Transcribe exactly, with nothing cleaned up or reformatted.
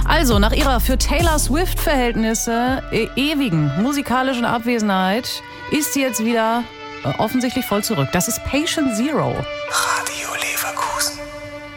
Also, nach ihrer für Taylor Swift-Verhältnisse äh, ewigen musikalischen Abwesenheit ist sie jetzt wieder äh, offensichtlich voll zurück. Das ist Patient Zero. Radio